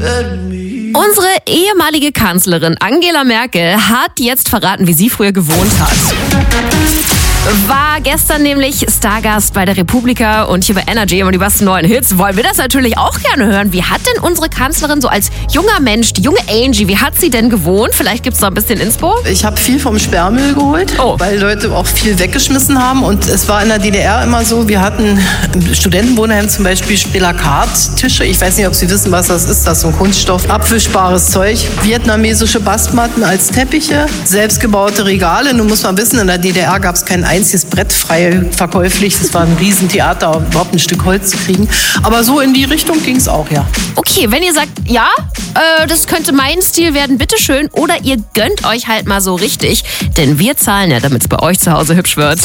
Unsere ehemalige Kanzlerin Angela Merkel hat jetzt verraten, wie sie früher gewohnt hat. War gestern nämlich Stargast bei der Republika und hier bei Energy und die besten neuen Hits. Wollen wir das natürlich auch gerne hören. Wie hat denn unsere Kanzlerin so als junger Mensch, die junge Angie, wie hat sie denn gewohnt? Vielleicht gibt es da ein bisschen Inspo. Ich habe viel vom Sperrmüll geholt, weil Leute auch viel weggeschmissen haben. Und es war in der DDR immer so, wir hatten im Studentenwohnheim zum Beispiel Spelakat-Tische. Ich weiß nicht, ob Sie wissen, was das ist. Das ist so ein Kunststoff, abwischbares Zeug. Vietnamesische Bastmatten als Teppiche, selbstgebaute Regale. Nun muss man wissen, in der DDR gab es kein einziges Brett frei verkäuflich. Das war ein Riesentheater, um überhaupt ein Stück Holz zu kriegen. Aber so in die Richtung ging es auch, ja. Okay, wenn ihr sagt, ja, das könnte mein Stil werden, bitteschön. Oder ihr gönnt euch halt mal so richtig. Denn wir zahlen ja, damit es bei euch zu Hause hübsch wird.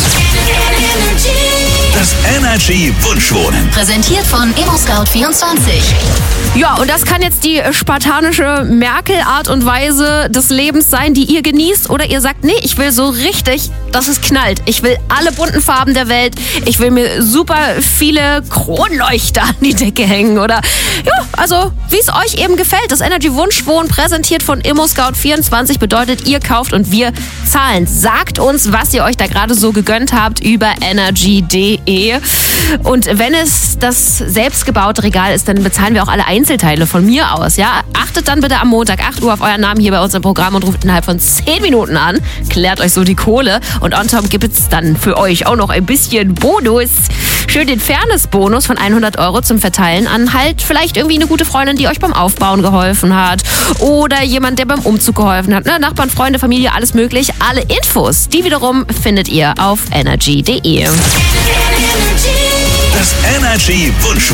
Das Energy Wunschwohnen. Präsentiert von ImmoScout24. Ja, und das kann jetzt die spartanische Merkel-Art und Weise des Lebens sein, die ihr genießt. Oder ihr sagt, nee, ich will so richtig, dass es knallt. Ich will alle bunten Farben der Welt. Ich will mir super viele Kronleuchter an die Decke hängen. Oder ja, also wie es euch eben gefällt. Das Energy Wunschwohnen präsentiert von ImmoScout24 bedeutet, ihr kauft und wir zahlen. Sagt uns, was ihr euch da gerade so gegönnt habt über energy.de. Und wenn es das selbstgebaute Regal ist, dann bezahlen wir auch alle Einzelteile von mir aus. Ja? Achtet dann bitte am Montag 8 Uhr auf euren Namen hier bei uns im Programm und ruft innerhalb von 10 Minuten an. Klärt euch so die Kohle. Und on top gibt es dann für euch auch noch ein bisschen Bonus. Schön den Fairness-Bonus von 100 € zum Verteilen an halt vielleicht irgendwie eine gute Freundin, die euch beim Aufbauen geholfen hat. Oder jemand, der beim Umzug geholfen hat. Ne? Nachbarn, Freunde, Familie, alles möglich. Alle Infos, die wiederum findet ihr auf energy.de. Das Energy Wunschwohnen.